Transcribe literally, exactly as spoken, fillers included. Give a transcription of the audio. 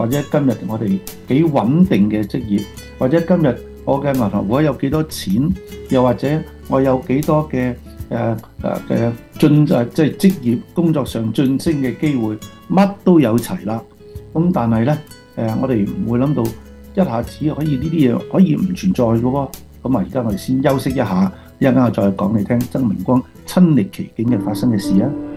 或者今日我哋幾穩定嘅職業，或者今日我嘅銀行戶口有幾多錢，又或者我有幾多嘅誒誒嘅進誒即係職業工作上晉升嘅機會，乜都有齊啦。咁但係咧誒，我哋唔會諗到一下子可以呢啲嘢可以唔存在嘅喎。咁啊，而家我哋先休息一下，一陣間我再講你聽曾明光親歷其境嘅發生嘅事啊！